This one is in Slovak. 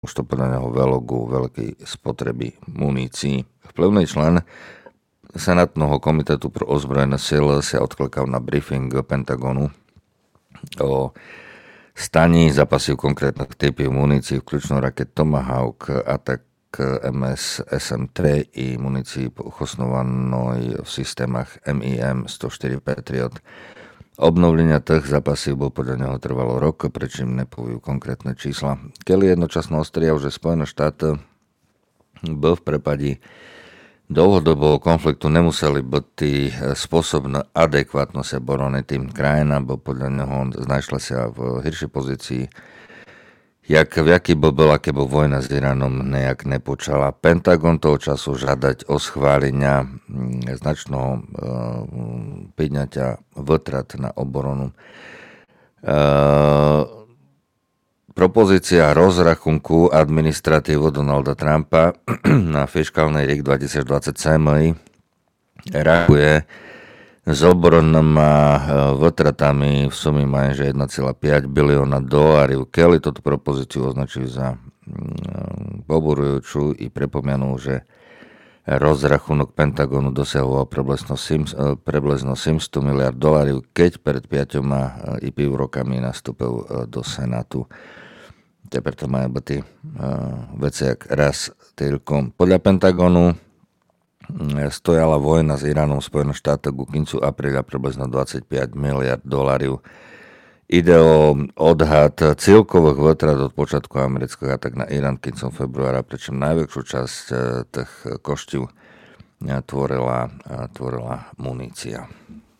už to podľa neho velogu veľkej spotreby munícií. Vplyvný člen Senátneho komitetu pro ozbrojené sily sa odklikal na briefing Pentagonu o staní zapasів konkrétnych typів munícií, vključno raket Tomahawk, Attack MS SM-3 i munícii ochosnovanoj v systémach MIM-104 Patriot. Obnovlenia tých zapasів bol podľa neho trvalo rok, prečím nepovujú konkrétne čísla. Kelly jednočasno ostrial, že Spojené štáty v prepadí dlhodobého konfliktu nemuseli byť spôsobné adekvátno sa boroniť tým krajinám, bo podľa neho znašla sa v horšej pozícii, v jaký bola, keby vojna s Iránom nejak nepočala. Pentagon toho času žiadať o schválenia značného podňatia votrat na obranu. Propozícia rozrachunku administratívu Donalda Trumpa na fiškálny rok 2027 reaguje s obrannými votratami v sume majže $1,5 bilióna. Kelly túto propozíciu označil za poburujúcu i pripomenul, že rozrachunok Pentagonu dosahoval približno $700 miliard, keď pred 5,5 rokami nastúpil do Senátu. Teper to majú byť veci jak raz týlkom. Podľa Pentagonu stojala vojna s Iránom v Spojených štátoch ku koncu apríla približno $25 miliard. Ide o odhad celkových votrat od počiatku amerických atak na Irán koncom februára, pričom najväčšiu časť tých koštív tvorila munícia.